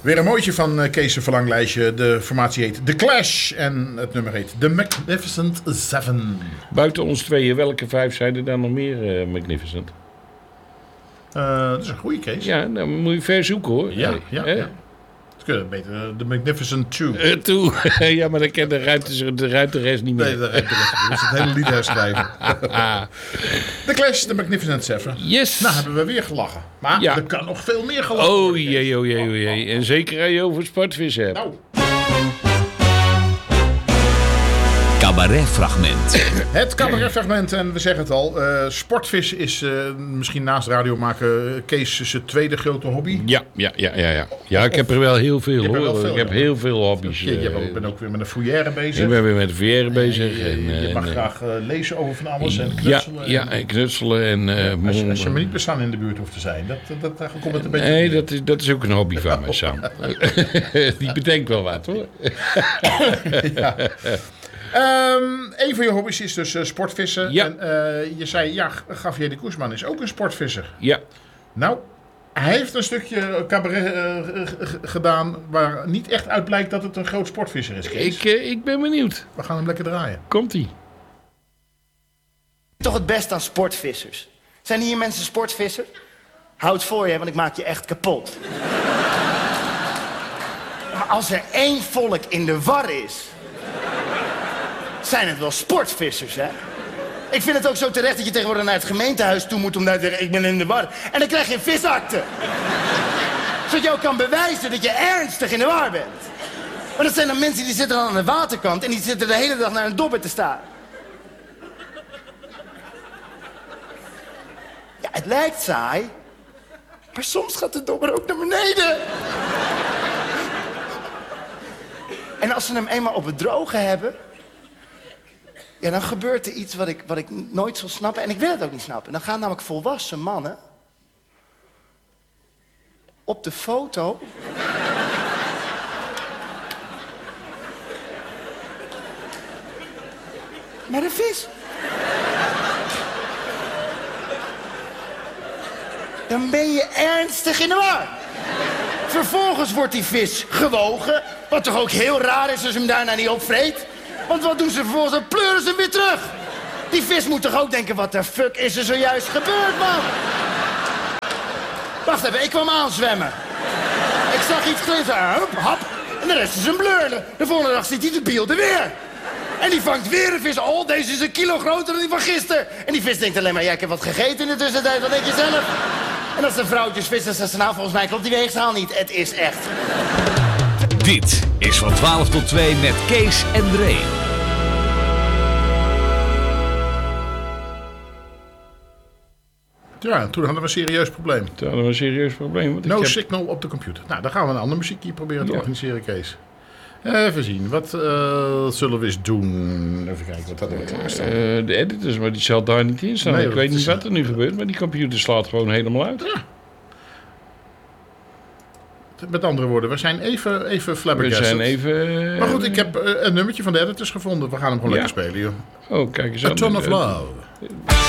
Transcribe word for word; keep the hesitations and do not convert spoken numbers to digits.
Weer een mooitje van uh, Kees' verlanglijstje. De formatie heet The Clash en het nummer heet The Magnificent Seven. Buiten ons tweeën, welke vijf zijn er dan nog meer uh, Magnificent? Uh, dat is een goede Kees. Ja, dan moet je ver zoeken hoor. Ja, hey, ja, eh? ja. Beter de Magnificent Two. Uh, two. Ja, maar dan kan de ruimte de, ruimte de rest niet meer. Nee, de ruimte de rest. Dus het hele lied herschrijven. The Clash, The Magnificent Seven. Yes. Nou, hebben we weer gelachen. Maar ja. Er kan nog veel meer gelachen oh, worden. Jee, oh jee, oh jee. En zeker als je over sportvis hebt. Nou. Cabaretfragment. Het cabaretfragment, en we zeggen het al. Uh, sportvis is uh, misschien naast radio maken Kees zijn tweede grote hobby. Ja, ja, ja, ja. Ja, ja ik heb er wel heel veel hoor. Wel veel, ik heb ja. heel veel hobby's. Je, je uh, bent ook weer met een foyer bezig. Ik ben weer met een foyer bezig. En, en, je, je mag en, graag uh, lezen over van alles en knutselen. Ja, ja en knutselen. En, uh, ja, als, je, als je maar niet bestaan in de buurt hoeft te zijn. Dat, dat, dat komt het een beetje. Nee, dat is, dat is ook een hobby van mij, Sam. Die bedenkt wel wat hoor. Ja. Um, een van je hobby's is dus uh, sportvissen. Ja. En uh, je zei, ja, Javier de Koesman is ook een sportvisser. Ja. Nou, hij heeft een stukje cabaret uh, g- gedaan waar niet echt uit blijkt dat het een groot sportvisser is, Kees. Ik, uh, ik ben benieuwd. We gaan hem lekker draaien. Komt-ie. Toch het beste aan sportvissers. Zijn hier mensen sportvissers? Houd voor je, want ik maak je echt kapot. Maar als er één volk in de war is, zijn het wel sportvissers, hè? Ik vind het ook zo terecht dat je tegenwoordig naar het gemeentehuis toe moet om daar te zeggen, ik ben in de war. En dan krijg je een visakte. Zodat je ook kan bewijzen dat je ernstig in de war bent. Maar dat zijn dan mensen die zitten dan aan de waterkant en die zitten de hele dag naar een dobber te staren. Ja, het lijkt saai, maar soms gaat de dobber ook naar beneden. En als ze hem eenmaal op het droge hebben, ja, dan gebeurt er iets wat ik, wat ik nooit zal snappen. En ik wil het ook niet snappen. Dan gaan namelijk volwassen mannen op de foto met een vis. Dan ben je ernstig in de war. Vervolgens wordt die vis gewogen, wat toch ook heel raar is als je hem daarna niet opvreet. Want wat doen ze vervolgens? Dan pleuren ze hem weer terug. Die vis moet toch ook denken, wat de fuck is er zojuist gebeurd, man? Wacht even, ik kwam aanzwemmen. Ik zag iets glitteren, hup, hap, en de rest is een blur. De volgende dag ziet hij de beelden weer. En die vangt weer een vis. Oh, deze is een kilo groter dan die van gisteren. En die vis denkt alleen maar, ja, ik heb wat gegeten in de tussentijd. Wat denk je zelf? En als de vrouwtjes vis, dan zeggen ze, nou, volgens mij klopt die weegschaal niet. Het is echt. Dit is van twaalf tot twee met Kees en Dre. Ja, toen hadden we een serieus probleem. Toen hadden we een serieus probleem. Want no ik heb... signal op de computer. Nou, dan gaan we een ander muziekje proberen te ja. organiseren, Kees. Even zien, wat uh, zullen we eens doen? Even kijken, wat hadden we klaarstaan? Uh, de editors, maar die zal daar niet in staan. Nee, ik weet niet wat er nu gebeurt, maar die computer slaat gewoon helemaal uit. Ja. Met andere woorden, we zijn even, even flabbergasted. We zijn even... Maar goed, ik heb uh, een nummertje van de editors gevonden. We gaan hem gewoon ja. lekker spelen, joh. Oh, kijk eens A aan. Ton of Love.